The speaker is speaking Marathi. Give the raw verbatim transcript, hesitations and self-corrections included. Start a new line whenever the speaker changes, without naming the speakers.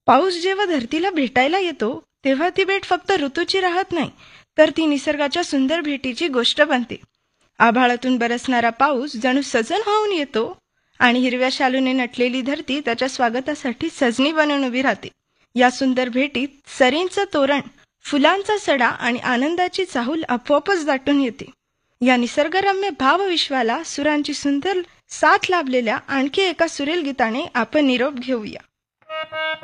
पाऊस जेव्हा धरतीला भेटायला येतो तेव्हा ती भेट फक्त ऋतूची राहत नाही, तर ती निसर्गाच्या सुंदर भेटीची गोष्ट बनते. आभाळातून बरसणारा पाऊस जणू सजन होऊन येतो आणि हिरव्या शालूने नटलेली धरती त्याच्या स्वागतासाठी सजनी बनून उभी राहते. या सुंदर भेटीत सरींचं तोरण, फुलांचा सडा आणि आनंदाची चाहूल आपोआपच दाटून येते. या निसर्गरम्य भावविश्वाला सुरांची सुंदर साथ लाभलेल्या आणखी एका सुरेल गीताने आपण निरोप घेऊया.